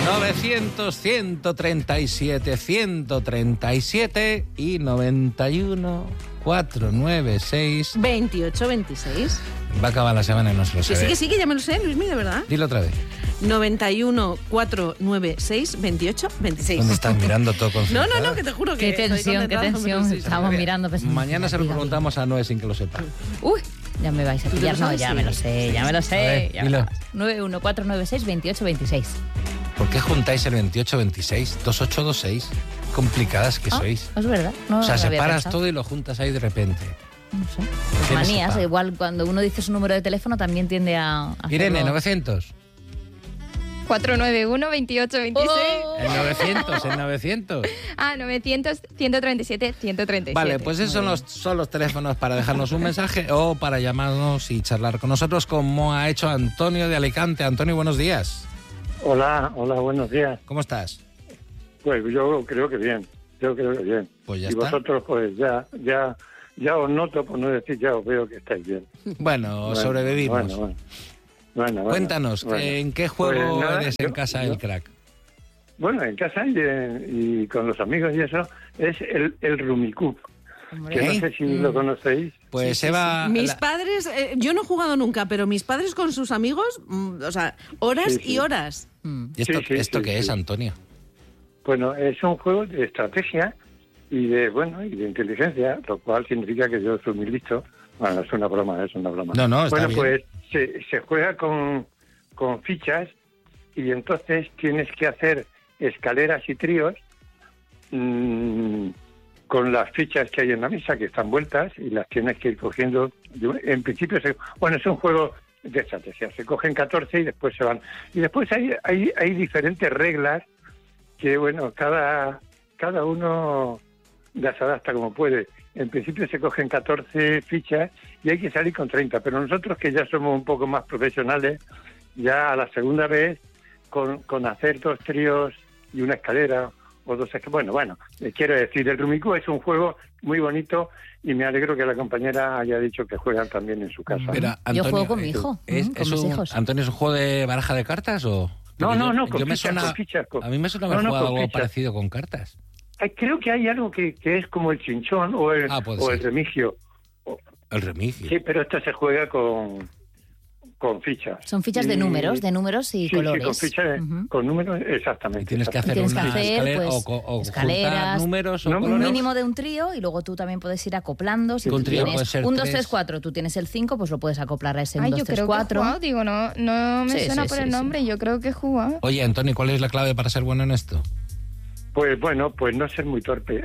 900, 137, 137 y 91, 496... 28, 26. Va a acabar la semana y no se lo sabe. Que sí, que ya me lo sé, Luismi, de verdad. Dilo otra vez. 91, 496, 28, 26. ¿Dónde estás mirando todo concentrado? No, que te juro que... Qué tensión. Estamos mirando. Pues, Mañana se lo preguntamos a Noé sin que lo sepa. Uy, ya me vais a pillar. No, ya me lo sé. A ver, dilo. 914962826. ¿Por qué juntáis el 28-26? 2826. Complicadas que sois. Es verdad. No, o sea, no había separas pensado. todo y lo juntas ahí de repente. No sé. Pues manías. Igual cuando uno dice su número de teléfono también tiende a Irene, 900. 491-2826. Oh. El 900. Ah, 900-137-137. Vale, pues esos son los teléfonos para dejarnos un mensaje o para llamarnos y charlar con nosotros, como ha hecho Antonio de Alicante. Antonio, buenos días. Hola, buenos días. ¿Cómo estás? Pues yo creo que bien, Pues ya y está. vosotros pues ya os noto, por no decir ya os veo que estáis bien. Bueno, sobrevivimos. Bueno. Cuéntanos, ¿en qué juego Pues nada, eres en casa el crack? Bueno, en casa y con los amigos y eso, es el Rummikub, que no sé si lo conocéis. Pues Eva... Mis padres, yo no he jugado nunca, pero mis padres con sus amigos, o sea, horas y horas. ¿Y esto qué es, Antonio? Bueno, es un juego de estrategia y de inteligencia, lo cual significa que yo soy muy listo. Bueno, es una broma. No, está bueno, bien. pues se juega con fichas y entonces tienes que hacer escaleras y tríos con las fichas que hay en la mesa, que están vueltas, y las tienes que ir cogiendo. En principio, es un juego de estrategia. Se cogen 14 y después se van. Y después hay diferentes reglas que, bueno, cada uno las adapta como puede. En principio se cogen 14 fichas y hay que salir con 30, pero nosotros, que ya somos un poco más profesionales, ya a la segunda vez, con hacer 2 tríos y una escalera o 2 escaleras. Bueno, quiero decir, el Rummikub es un juego muy bonito y me alegro que la compañera haya dicho que juegan también en su casa. Pero, Antonio, yo juego con mi hijo, con mis hijos. ¿Antonio, es un juego de baraja de cartas o...? No, con fichas. A mí me suena haber jugado algo parecido con cartas. Creo que hay algo que es como el chinchón o el remigio. El remigio. Sí, pero esto se juega con fichas. Son fichas de números y colores. Sí, con fichas, con números, exactamente. Y tienes que hacer una escalera o escaleras, números o un colores. mínimo de un trío, y luego tú también puedes ir acoplando. Si Un tú trío tienes puede ser 1, 2, 3. 3, 4, tú tienes el 5, pues lo puedes acoplar a ese 1, 2, 3, 4. Yo creo que he jugado, no me suena por el nombre, yo creo que he jugado. Oye, Antonio, ¿cuál es la clave para ser bueno en esto? Pues bueno, pues no ser muy torpe.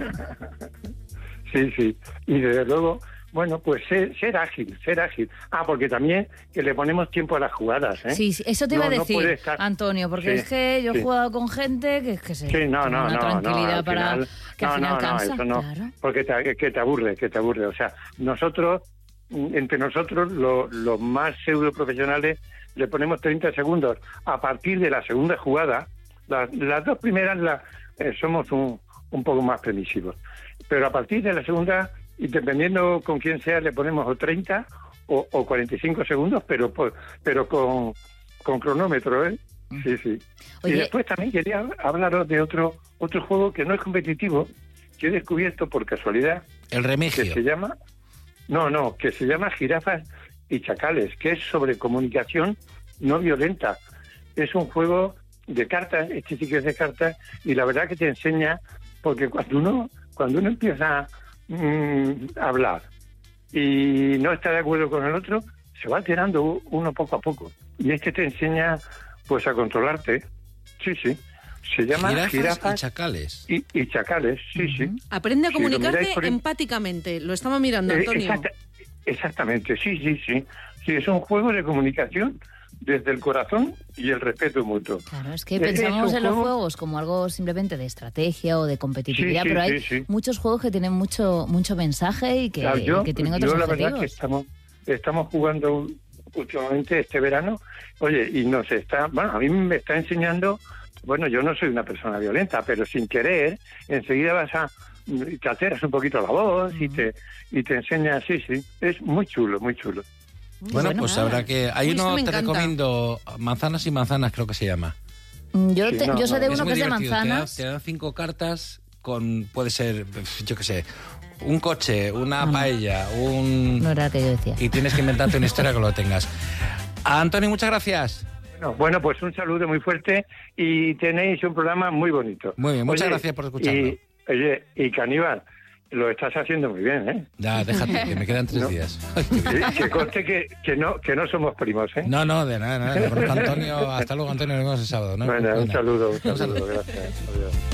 Sí. Y desde luego, bueno, pues ser ágil. Porque también que le ponemos tiempo a las jugadas, ¿eh? Sí, eso te iba a decir, Antonio, porque es que yo he jugado con gente que se una tranquilidad para final, que al final cansa. Eso no, claro. porque te aburre. O sea, entre nosotros, los más pseudo profesionales, le ponemos 30 segundos. A partir de la segunda jugada, las 2 primeras somos un poco más permisivos. Pero a partir de la segunda, y dependiendo con quién sea, le ponemos o 30 o 45 segundos, pero con cronómetro, ¿eh? Sí. Oye, y después también quería hablaros de otro juego que no es competitivo, que he descubierto por casualidad. El remigio. Que se llama... que se llama Jirafas y Chacales, que es sobre comunicación no violenta. Es un juego de cartas, este sí que es de cartas, y la verdad que te enseña, porque cuando uno empieza a hablar y no está de acuerdo con el otro, se va alterando uno poco a poco. Y este te enseña pues a controlarte. Sí. Se llama Jirafas y Chacales. Y Chacales, sí. Aprende a comunicarte empáticamente. Lo estaba mirando, Antonio. Exactamente, sí. Sí, es un juego de comunicación desde el corazón y el respeto mutuo. Claro, es que pensamos en los juegos como algo simplemente de estrategia o de competitividad, pero hay muchos juegos que tienen mucho mensaje y que tienen otros objetivos. La verdad que estamos jugando últimamente este verano, oye, y a mí me está enseñando, bueno, yo no soy una persona violenta, pero sin querer, enseguida te alteras un poquito la voz y te enseña, sí, es muy chulo. Bueno, pues habrá que... Hay uno, te recomiendo, Manzanas y Manzanas, creo que se llama. Yo sé de uno que es de divertido. manzanas. Te dan 5 cartas con, puede ser, yo qué sé, un coche, una paella, No era lo que yo decía. Y tienes que inventarte una historia que lo tengas. Antonio, muchas gracias. Bueno, pues un saludo muy fuerte y tenéis un programa muy bonito. Muy bien, muchas gracias por escucharlo. Y Caníbal, lo estás haciendo muy bien, ¿eh? Ya, déjate, que me quedan 3 días. Que conste que no somos primos, ¿eh? No, de nada. Antonio, hasta luego, Antonio, nos vemos el sábado, ¿no? Bueno, un saludo, gracias. Adiós.